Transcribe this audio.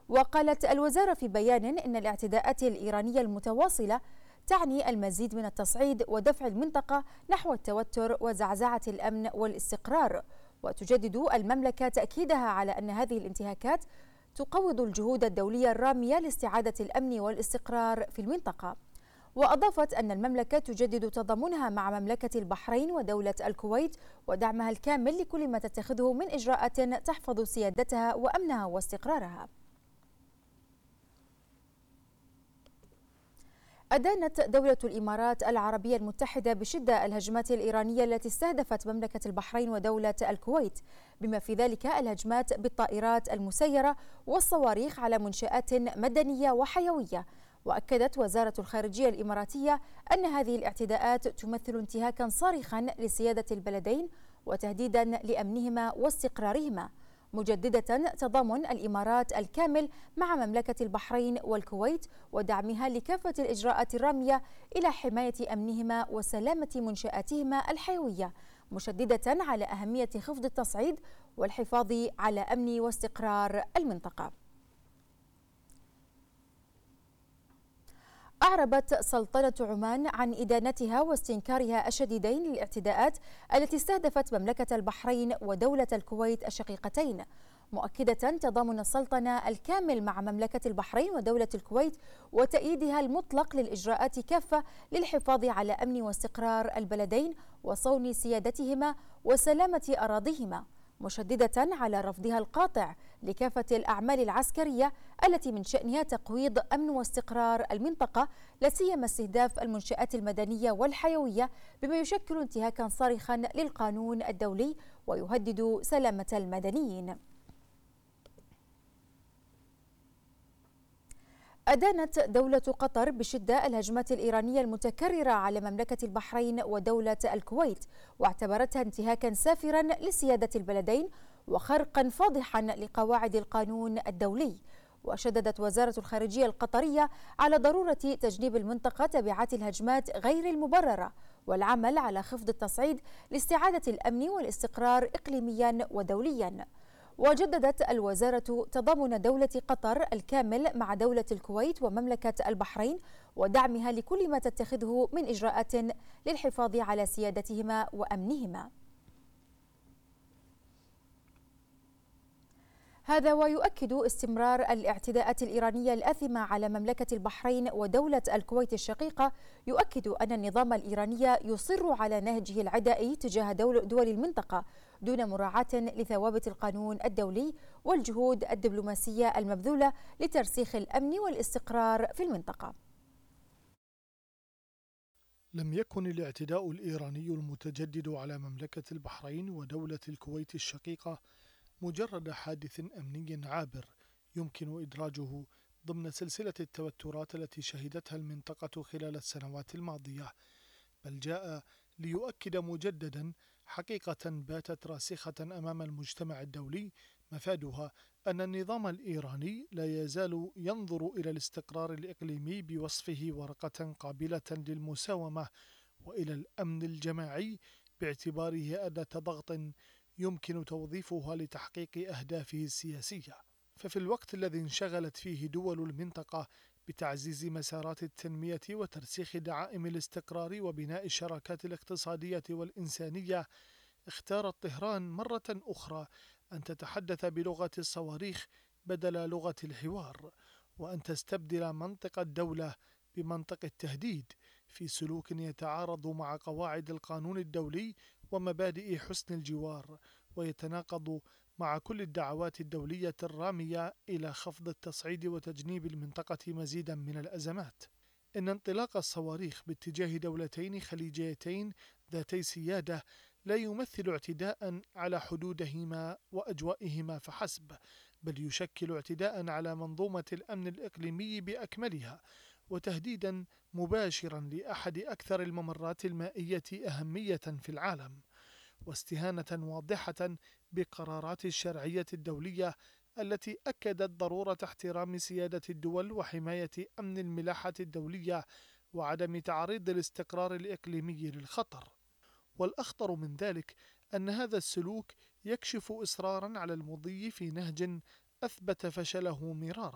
وقالت الوزارة في بيان إن الاعتداءات الإيرانية المتواصلة تعني المزيد من التصعيد ودفع المنطقة نحو التوتر وزعزعة الأمن والاستقرار، وتجدد المملكة تأكيدها على أن هذه الانتهاكات تقوض الجهود الدولية الرامية لاستعادة الأمن والاستقرار في المنطقة. وأضافت أن المملكة تجدد تضامنها مع مملكة البحرين ودولة الكويت ودعمها الكامل لكل ما تتخذه من إجراءات تحفظ سيادتها وأمنها واستقرارها. أدانت دولة الإمارات العربية المتحدة بشدة الهجمات الإيرانية التي استهدفت مملكة البحرين ودولة الكويت، بما في ذلك الهجمات بالطائرات المسيرة والصواريخ على منشآت مدنية وحيوية. وأكدت وزارة الخارجية الإماراتية أن هذه الاعتداءات تمثل انتهاكا صارخا لسيادة البلدين وتهديدا لأمنهما واستقرارهما، مجددة تضامن الإمارات الكامل مع مملكة البحرين والكويت ودعمها لكافة الإجراءات الرامية إلى حماية أمنهما وسلامة منشآتهما الحيوية، مشددة على أهمية خفض التصعيد والحفاظ على أمن واستقرار المنطقة. أعربت سلطنة عمان عن إدانتها واستنكارها الشديدين للاعتداءات التي استهدفت مملكة البحرين ودولة الكويت الشقيقتين، مؤكدة تضامن السلطنة الكامل مع مملكة البحرين ودولة الكويت وتأييدها المطلق للإجراءات كافة للحفاظ على أمن واستقرار البلدين وصون سيادتهما وسلامة أراضيهما، مشددة على رفضها القاطع لكافة الأعمال العسكرية التي من شأنها تقويض أمن واستقرار المنطقة، لا سيما استهداف المنشآت المدنية والحيوية، بما يشكل انتهاكا صارخا للقانون الدولي ويهدد سلامة المدنيين. أدانت دولة قطر بشدة الهجمات الإيرانية المتكررة على مملكة البحرين ودولة الكويت، واعتبرتها انتهاكا سافرا لسيادة البلدين وخرقا فاضحا لقواعد القانون الدولي. وشددت وزارة الخارجية القطرية على ضرورة تجنيب المنطقة تبعات الهجمات غير المبررة والعمل على خفض التصعيد لاستعادة الأمن والاستقرار إقليميا ودوليا. وجددت الوزارة تضامن دولة قطر الكامل مع دولة الكويت ومملكة البحرين ودعمها لكل ما تتخذه من إجراءات للحفاظ على سيادتهما وأمنهما. هذا ويؤكد استمرار الاعتداءات الإيرانية الآثمة على مملكة البحرين ودولة الكويت الشقيقة، يؤكد أن النظام الإيراني يصر على نهجه العدائي تجاه دول المنطقة دون مراعاة لثوابت القانون الدولي والجهود الدبلوماسية المبذولة لترسيخ الأمن والاستقرار في المنطقة. لم يكن الاعتداء الإيراني المتجدد على مملكة البحرين ودولة الكويت الشقيقة مجرد حادث أمني عابر يمكن إدراجه ضمن سلسلة التوترات التي شهدتها المنطقة خلال السنوات الماضية، بل جاء ليؤكد مجددا حقيقة باتت راسخة أمام المجتمع الدولي، مفادها أن النظام الإيراني لا يزال ينظر إلى الاستقرار الإقليمي بوصفه ورقة قابلة للمساومة، وإلى الأمن الجماعي باعتباره أداة ضغط يمكن توظيفها لتحقيق أهدافه السياسية. ففي الوقت الذي انشغلت فيه دول المنطقة بتعزيز مسارات التنمية وترسيخ دعائم الاستقرار وبناء الشراكات الاقتصادية والإنسانية، اختارت طهران مرة أخرى أن تتحدث بلغة الصواريخ بدل لغة الحوار، وأن تستبدل منطق الدولة بمنطق التهديد في سلوك يتعارض مع قواعد القانون الدولي ومبادئ حسن الجوار، ويتناقض مع كل الدعوات الدولية الرامية إلى خفض التصعيد وتجنيب المنطقة مزيدا من الأزمات. إن انطلاق الصواريخ باتجاه دولتين خليجيتين ذاتي سيادة لا يمثل اعتداء على حدودهما وأجوائهما فحسب، بل يشكل اعتداء على منظومة الأمن الإقليمي بأكملها، وتهديدا مباشرا لأحد أكثر الممرات المائية أهمية في العالم، واستهانة واضحة بقرارات الشرعية الدولية التي أكدت ضرورة احترام سيادة الدول وحماية أمن الملاحة الدولية وعدم تعريض الاستقرار الإقليمي للخطر. والأخطر من ذلك أن هذا السلوك يكشف إصرارا على المضي في نهج أثبت فشله مرارا.